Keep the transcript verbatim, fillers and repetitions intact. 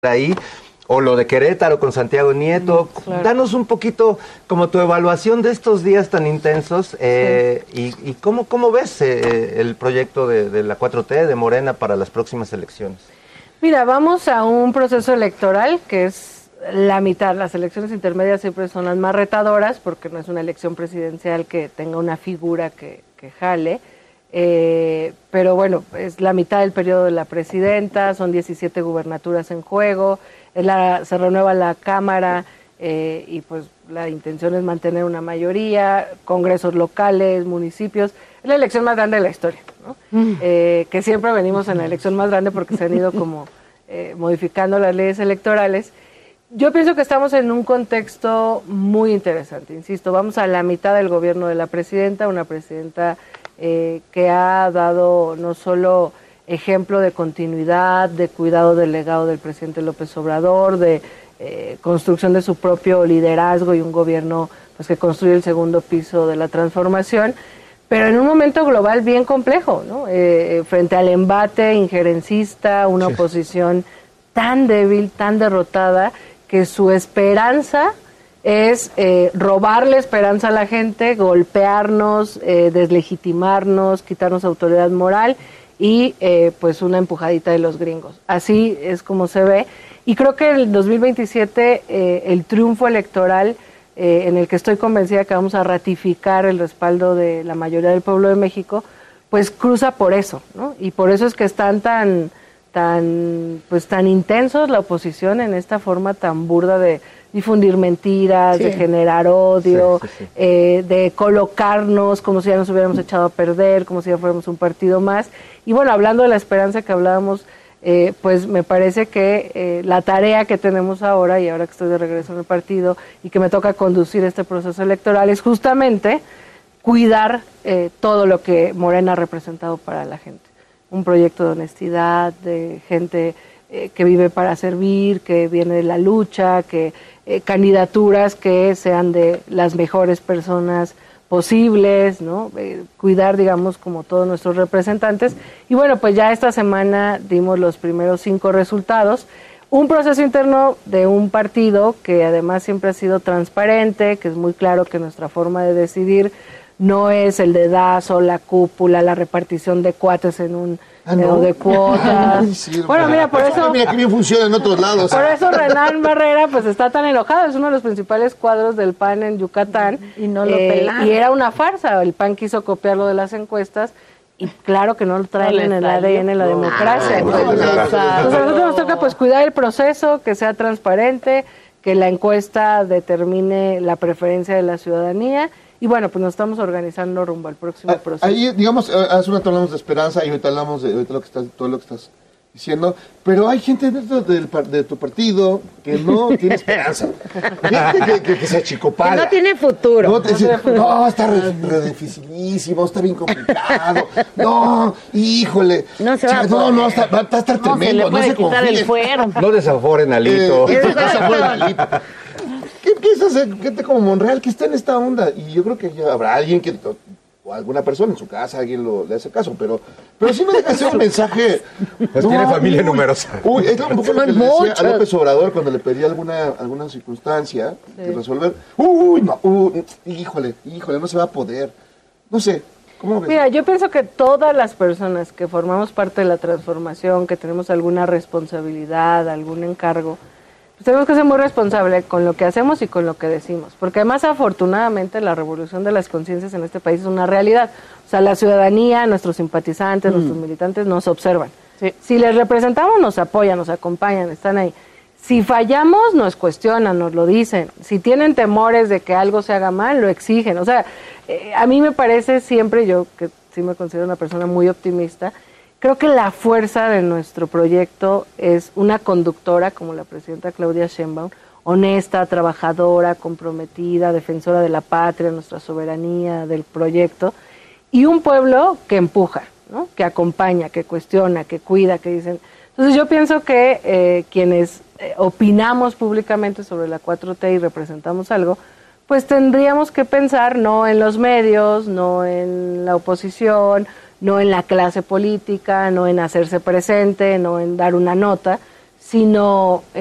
ahí, o lo de Querétaro con Santiago Nieto. Mm, claro. Danos un poquito como tu evaluación de estos días tan intensos eh, sí. y, y cómo, cómo ves eh, el proyecto de, de la cuatro T, de Morena, para las próximas elecciones. Mira, vamos a un proceso electoral que es la mitad. Las elecciones intermedias siempre son las más retadoras porque no es una elección presidencial que tenga una figura que, que jale. Eh, pero bueno, es la mitad del periodo de la presidenta, son diecisiete gubernaturas en juego, es la, se renueva la Cámara eh, y pues la intención es mantener una mayoría, congresos locales, municipios. Es la elección más grande de la historia, ¿no? Mm. Eh, que siempre venimos en la elección más grande porque se han ido como eh, modificando las leyes electorales. Yo pienso que estamos en un contexto muy interesante, insisto, vamos a la mitad del gobierno de la presidenta, una presidenta eh, que ha dado no solo ejemplo de continuidad, de cuidado del legado del presidente López Obrador, de eh, construcción de su propio liderazgo y un gobierno pues que construye el segundo piso de la transformación, pero en un momento global bien complejo, ¿no? Eh, frente al embate injerencista, una sí. oposición tan débil, tan derrotada, que su esperanza es eh, robarle esperanza a la gente, golpearnos, eh, deslegitimarnos, quitarnos autoridad moral y eh, pues una empujadita de los gringos. Así es como se ve. Y creo que en el dos mil veintisiete eh, el triunfo electoral eh, en el que estoy convencida que vamos a ratificar el respaldo de la mayoría del pueblo de México, pues cruza por eso, ¿no? Y por eso es que están tan... tan pues tan intensos la oposición en esta forma tan burda de difundir mentiras, sí. de generar odio, sí, sí, sí. Eh, de colocarnos como si ya nos hubiéramos echado a perder, como si ya fuéramos un partido más. Y bueno, hablando de la esperanza que hablábamos, eh, pues me parece que eh, la tarea que tenemos ahora, y ahora que estoy de regreso en el partido y que me toca conducir este proceso electoral, es justamente cuidar eh, todo lo que Morena ha representado para la gente. Un proyecto de honestidad, de gente eh, que vive para servir, que viene de la lucha, que eh, candidaturas que sean de las mejores personas posibles, ¿no? Eh, cuidar, digamos, como todos nuestros representantes. Y bueno, pues ya esta semana dimos los primeros cinco resultados. Un proceso interno de un partido que además siempre ha sido transparente, que es muy claro que nuestra forma de decidir no es el dedazo, la cúpula, la repartición de cuates en un ah, ¿no? de cuotas. Sí, bueno, mira, por eso... Mira que bien funciona en otros lados. Por eso Renan Barrera pues está tan enojado, es uno de los principales cuadros del P A N en Yucatán. Y no lo eh, pelaron. Y era una farsa, el P A N quiso copiarlo de las encuestas y claro que no lo traen no en el A D N la no, democracia. No, no, no, no, no, Entonces a nosotros nos toca pues cuidar el proceso, que sea transparente, que la encuesta determine la preferencia de la ciudadanía. Y bueno, pues nos estamos organizando rumbo al próximo proceso. Ahí, digamos, hace un rato hablamos de esperanza y ahorita hablamos de ahorita lo que estás, todo lo que estás diciendo, pero hay gente dentro del, de tu partido que no tiene esperanza. Gente que, que, que se achicopala. Que no tiene futuro. No, te dice, no está re, re dificilísimo, está bien complicado. No, híjole. No se va a No, no, está, va, va a estar no, tremendo. Se le puede no se quitar el fuero. No desaforen, Alito. Eh, no desaforen, Alito. ¿Qué piensa hacer gente como Monreal que está en esta onda? Y yo creo que ya habrá alguien que, o alguna persona en su casa, alguien lo, le hace caso, pero pero sí me deja hacer un mensaje. Pues no, tiene familia uy, numerosa. Uy, es un poco lo que le decía a López Obrador cuando le pedía alguna alguna circunstancia sí. de resolver. Uy, no, uy, híjole, híjole, no se va a poder. No sé. ¿Cómo ves? Mira, yo pienso que todas las personas que formamos parte de la transformación, que tenemos alguna responsabilidad, algún encargo, tenemos que ser muy responsables con lo que hacemos y con lo que decimos, porque además afortunadamente la revolución de las conciencias en este país es una realidad. O sea, la ciudadanía, nuestros simpatizantes, mm. nuestros militantes nos observan. Sí. Si les representamos, nos apoyan, nos acompañan, están ahí. Si fallamos, nos cuestionan, nos lo dicen. Si tienen temores de que algo se haga mal, lo exigen. O sea, eh, a mí me parece siempre, yo que sí me considero una persona muy optimista, creo que la fuerza de nuestro proyecto es una conductora como la presidenta Claudia Sheinbaum, honesta, trabajadora, comprometida, defensora de la patria, nuestra soberanía, del proyecto, y un pueblo que empuja, ¿no? Que acompaña, que cuestiona, que cuida, que dicen... Entonces yo pienso que eh, quienes eh, opinamos públicamente sobre la cuatro T y representamos algo, pues tendríamos que pensar no en los medios, no en la oposición, no en la clase política, no en hacerse presente, no en dar una nota, sino